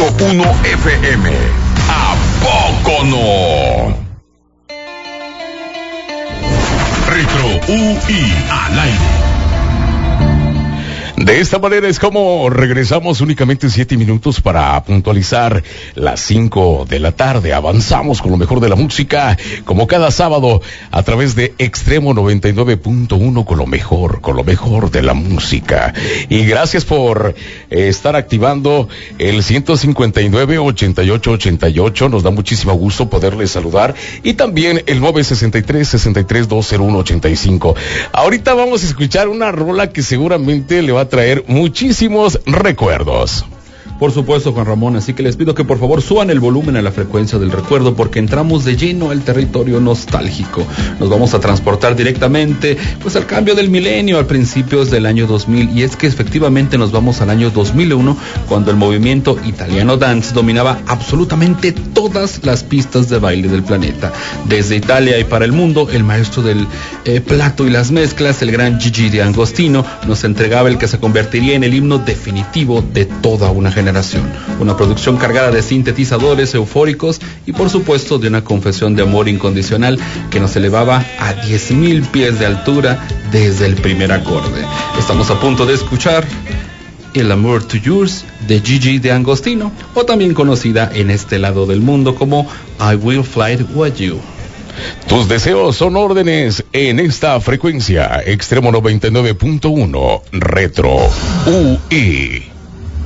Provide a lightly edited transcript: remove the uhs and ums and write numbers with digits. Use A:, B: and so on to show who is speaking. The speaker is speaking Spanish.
A: FM. ¿A poco no? Retro UI al aire. De esta manera es como regresamos únicamente 7 minutos para puntualizar las 5 de la tarde. Avanzamos con lo mejor de la música, como cada sábado, a través de Extremo 99.1 con lo mejor de la música. Y gracias por estar activando el 159-8888. Nos da muchísimo gusto poderles saludar. Y también el 963-201-85. Ahorita vamos a escuchar una rola que seguramente le va a traer muchísimos recuerdos.
B: Por supuesto, Juan Ramón, así que les pido que por favor suban el volumen a la frecuencia del recuerdo, porque entramos de lleno al territorio nostálgico. Nos vamos a transportar directamente pues al cambio del milenio, a principios del año 2000, y es que efectivamente nos vamos al año 2001, cuando el movimiento italiano dance dominaba absolutamente todas las pistas de baile del planeta. Desde Italia y para el mundo, el maestro del plato y las mezclas, el gran Gigi D'Agostino, nos entregaba el que se convertiría en el himno definitivo de toda una generación. Una producción cargada de sintetizadores eufóricos y por supuesto de una confesión de amor incondicional que nos elevaba a 10,000 pies de altura desde el primer acorde. Estamos a punto de escuchar El Amour to Yours de Gigi D'Agostino, o también conocida en este lado del mundo como I Will Fly With You.
A: Tus deseos son órdenes en esta frecuencia. Extremo 99.1 Retro UI.